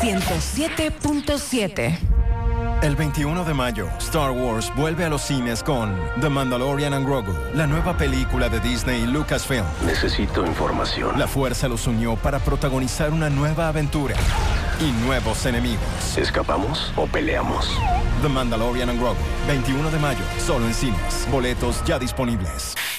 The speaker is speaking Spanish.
107.7. El 21 de mayo, Star Wars vuelve a los cines con The Mandalorian and Grogu, la nueva película de Disney y Lucasfilm. Necesito información. La fuerza los unió para protagonizar una nueva aventura y nuevos enemigos. ¿Escapamos o peleamos? The Mandalorian and Grogu, 21 de mayo, solo en cines. Boletos ya disponibles.